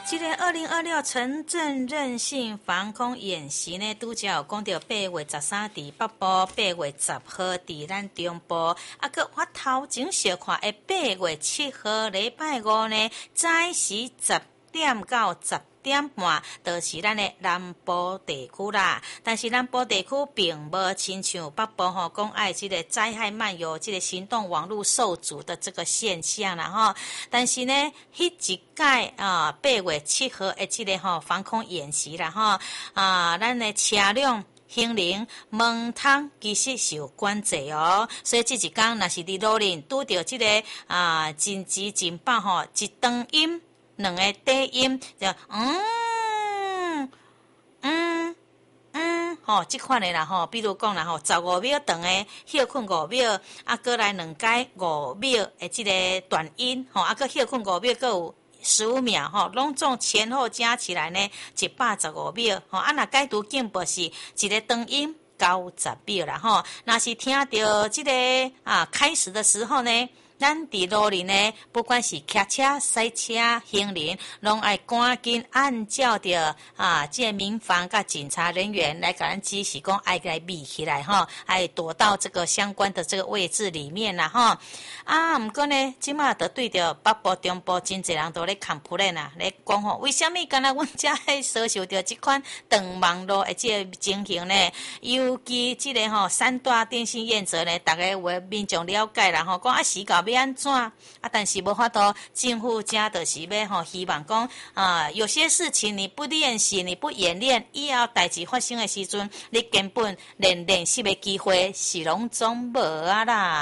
这个2026城镇韧性防空演习呢，拄则有讲到8月13伫北部，8月10号伫咱中部，个我头前小看的8月7号礼拜五呢，早时10点到10点半，就是咱的南部地区啦。但是南部地区并无亲像北部吼，讲爱这个灾害漫游，这个行动网络受阻的这个现象啦吼。但是呢，迄一届8月7号的这个吼防空演习啦吼咱的车辆行人门窗其实是有管制哦，所以这一天若是伫路林拄到这个真急真爆吼，一长音两个低音就吼，即款的啦吼，比如讲啦吼，15秒长的休困5秒，过来2解5秒的即个短音吼，过休困5秒，过有15秒吼，拢总前后加起来呢115秒吼，若解读进步是一个长音90秒啦吼，若是听到即个开始的时候呢。咱伫路里呢，不管是骑车、赛车、行人，拢爱赶紧按照着这个民防甲警察人员来甲咱指示，讲爱来密起来吼，爱躲到这个相关的这个位置里面啦吼。不过呢，即马就对着北部、中部真侪人都咧complain咧讲吼，为什么敢若阮遮会遭受到即款长忙碌的这个情形呢？尤其这个三大电信业者呢，大家为民众了解啦吼，讲时到。要安怎但是无法度，政府家就是要希望讲有些事情你不练习，你不演练，以后代志发生的时阵，你根本连练习的机会是拢总无啦。